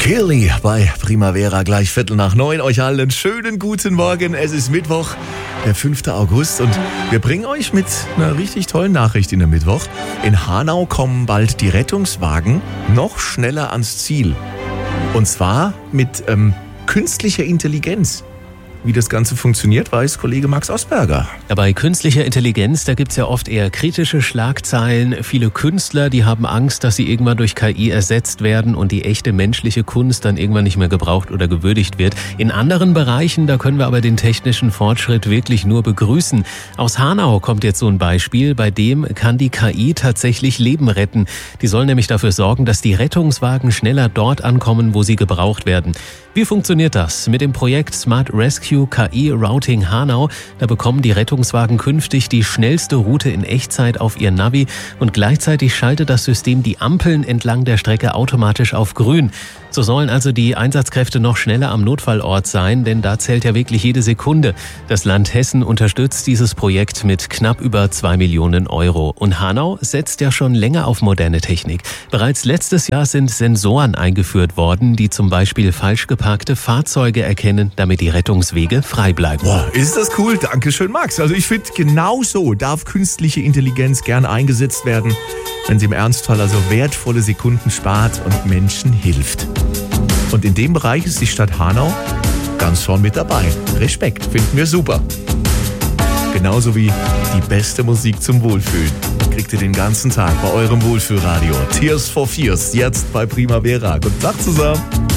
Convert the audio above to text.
Kirli bei Primavera, gleich 8:45. Euch allen einen schönen guten Morgen. Es ist Mittwoch, der 5. August und wir bringen euch mit einer richtig tollen Nachricht in der Mittwoch. In Hanau kommen bald die Rettungswagen noch schneller ans Ziel. Und zwar mit künstlicher Intelligenz. Wie das Ganze funktioniert, weiß Kollege Max Osberger. Ja, bei künstlicher Intelligenz, da gibt's ja oft eher kritische Schlagzeilen. Viele Künstler, die haben Angst, dass sie irgendwann durch KI ersetzt werden und die echte menschliche Kunst dann irgendwann nicht mehr gebraucht oder gewürdigt wird. In anderen Bereichen, da können wir aber den technischen Fortschritt wirklich nur begrüßen. Aus Hanau kommt jetzt so ein Beispiel, bei dem kann die KI tatsächlich Leben retten. Die soll nämlich dafür sorgen, dass die Rettungswagen schneller dort ankommen, wo sie gebraucht werden. Wie funktioniert das? Mit dem Projekt Smart Rescue KI Routing Hanau, da bekommen die Rettungswagen künftig die schnellste Route in Echtzeit auf ihr Navi und gleichzeitig schaltet das System die Ampeln entlang der Strecke automatisch auf grün. So sollen also die Einsatzkräfte noch schneller am Notfallort sein, denn da zählt ja wirklich jede Sekunde. Das Land Hessen unterstützt dieses Projekt mit knapp über 2 Millionen Euro. Und Hanau setzt ja schon länger auf moderne Technik. Bereits letztes Jahr sind Sensoren eingeführt worden, die zum Beispiel falsch geparkte Fahrzeuge erkennen, damit die Rettungswege frei bleiben. Boah, ist das cool. Dankeschön, Max. Also ich finde, genau so darf künstliche Intelligenz gern eingesetzt werden, wenn sie im Ernstfall also wertvolle Sekunden spart und Menschen hilft. Und in dem Bereich ist die Stadt Hanau ganz vorn mit dabei. Respekt, finden wir super. Genauso wie die beste Musik zum Wohlfühlen. Kriegt ihr den ganzen Tag bei eurem Wohlfühlradio. Tears for Fears, jetzt bei Primavera. Guten Tag zusammen.